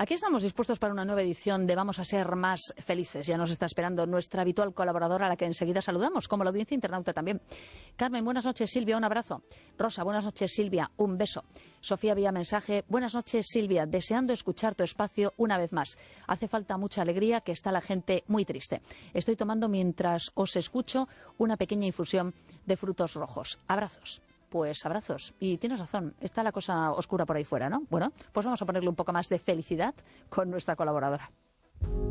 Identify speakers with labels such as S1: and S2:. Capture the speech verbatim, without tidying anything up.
S1: Aquí estamos dispuestos para una nueva edición de Vamos a ser más felices. Ya nos está esperando nuestra habitual colaboradora, a la que enseguida saludamos, como la audiencia internauta también. Carmen, buenas noches. Silvia, un abrazo. Rosa, buenas noches. Silvia, un beso. Sofía, vía mensaje. Buenas noches, Silvia. Deseando escuchar tu espacio una vez más. Hace falta mucha alegría, que está la gente muy triste. Estoy tomando, mientras os escucho, una pequeña infusión de frutos rojos. Abrazos. Pues abrazos. Y tienes razón, está la cosa oscura por ahí fuera, ¿no? Bueno, pues vamos a ponerle un poco más de felicidad con nuestra colaboradora.